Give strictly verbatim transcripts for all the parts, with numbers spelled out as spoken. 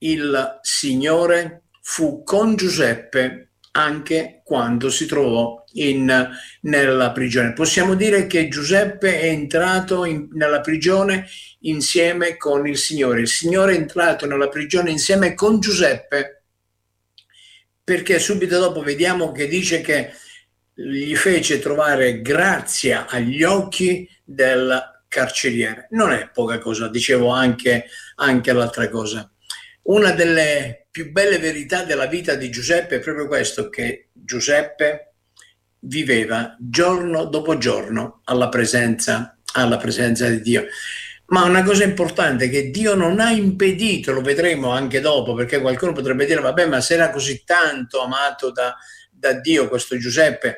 il Signore fu con Giuseppe anche quando si trovò in, nella prigione. Possiamo dire che Giuseppe è entrato in, nella prigione insieme con il Signore. Il Signore è entrato nella prigione insieme con Giuseppe, perché subito dopo vediamo che dice che gli fece trovare grazia agli occhi del carceriere. Non è poca cosa, dicevo anche, anche l'altra cosa. Una delle più belle verità della vita di Giuseppe è proprio questo, che Giuseppe viveva giorno dopo giorno alla presenza, alla presenza di Dio. Ma una cosa importante è che Dio non ha impedito, lo vedremo anche dopo, perché qualcuno potrebbe dire, vabbè, ma se era così tanto amato da, da Dio questo Giuseppe,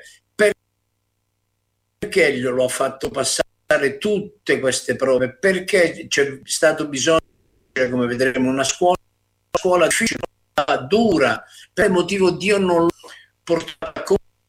perché glielo ha fatto passare tutte queste prove? Perché c'è stato bisogno, come vedremo, una scuola, una scuola difficile, dura, per motivo Dio non lo portava a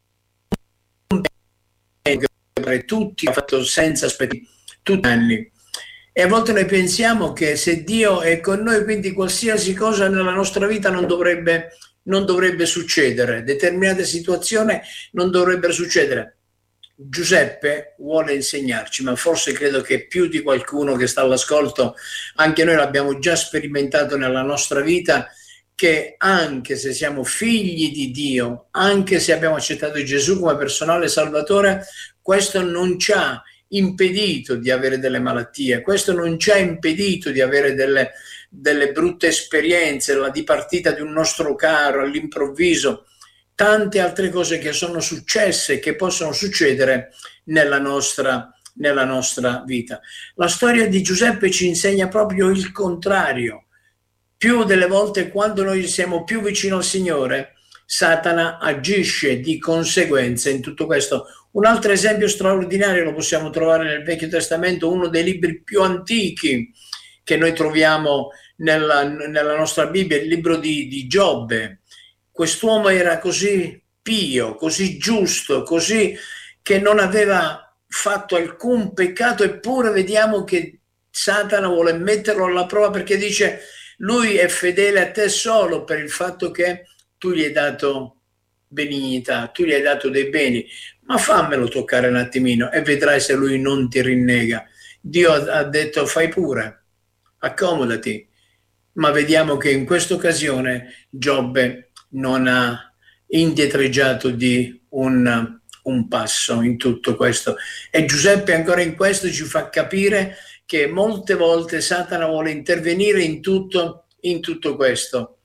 compiere, tutti ha fatto senza aspettare tutti gli anni. E a volte noi pensiamo che se Dio è con noi, quindi qualsiasi cosa nella nostra vita non dovrebbe, non dovrebbe succedere, determinate situazioni non dovrebbero succedere. Giuseppe vuole insegnarci, ma forse credo che più di qualcuno che sta all'ascolto, anche noi l'abbiamo già sperimentato nella nostra vita, che anche se siamo figli di Dio, anche se abbiamo accettato Gesù come personale salvatore, questo non ci ha impedito di avere delle malattie, questo non ci ha impedito di avere delle, delle brutte esperienze, la dipartita di un nostro caro all'improvviso, tante altre cose che sono successe e che possono succedere nella nostra, nella nostra vita. La storia di Giuseppe ci insegna proprio il contrario. Più delle volte, quando noi siamo più vicino al Signore, Satana agisce di conseguenza in tutto questo. Un altro esempio straordinario lo possiamo trovare nel Vecchio Testamento, uno dei libri più antichi che noi troviamo nella, nella nostra Bibbia, il libro di, di Giobbe. Quest'uomo era così pio, così giusto, così che non aveva fatto alcun peccato, eppure vediamo che Satana vuole metterlo alla prova, perché dice: lui è fedele a te solo per il fatto che tu gli hai dato benignità, tu gli hai dato dei beni, ma fammelo toccare un attimino e vedrai se lui non ti rinnega. Dio ha detto: fai pure, accomodati. Ma vediamo che in questa occasione Giobbe non ha indietreggiato di un, un passo in tutto questo. E Giuseppe ancora in questo ci fa capire che molte volte Satana vuole intervenire in tutto, in tutto questo.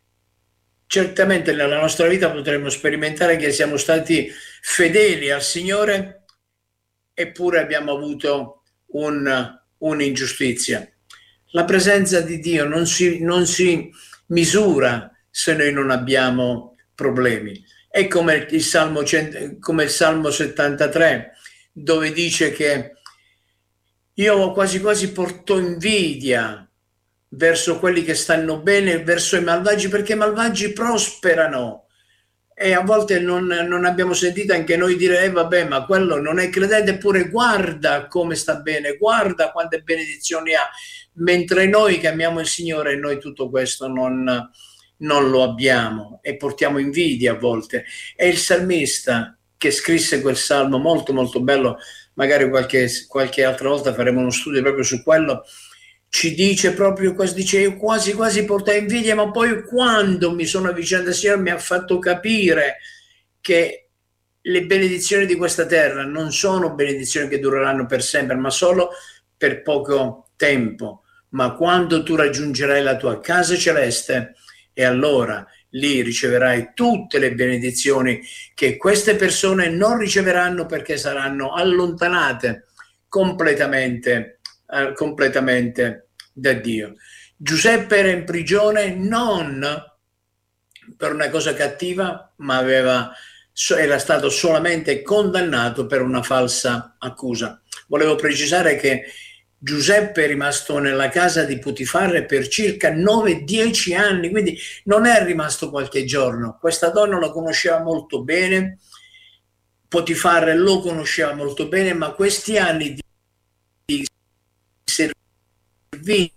Certamente nella nostra vita potremmo sperimentare che siamo stati fedeli al Signore, eppure abbiamo avuto un, un'ingiustizia. La presenza di Dio non si, non si misura se noi non abbiamo problemi. È come il Salmo, come il Salmo settantatré, dove dice che io quasi quasi porto invidia verso quelli che stanno bene, verso i malvagi, perché i malvagi prosperano. E a volte non, non abbiamo sentito anche noi dire: eh, vabbè, ma quello non è credente, eppure guarda come sta bene, guarda quante benedizioni ha, mentre noi che amiamo il Signore, noi tutto questo non, non lo abbiamo e portiamo invidia a volte. E il salmista che scrisse quel salmo molto molto bello, magari qualche, qualche altra volta faremo uno studio proprio su quello, ci dice proprio questo, dice: io quasi quasi portai invidia, ma poi quando mi sono avvicinato al Signore mi ha fatto capire che le benedizioni di questa terra non sono benedizioni che dureranno per sempre, ma solo per poco tempo. Ma quando tu raggiungerai la tua casa celeste, e allora lì riceverai tutte le benedizioni che queste persone non riceveranno, perché saranno allontanate completamente, eh, completamente da Dio. Giuseppe era in prigione non per una cosa cattiva, ma aveva, era stato solamente condannato per una falsa accusa. Volevo precisare che Giuseppe è rimasto nella casa di Potifar per circa nove dieci anni, quindi non è rimasto qualche giorno. Questa donna lo conosceva molto bene, Potifar lo conosceva molto bene, ma questi anni di servizio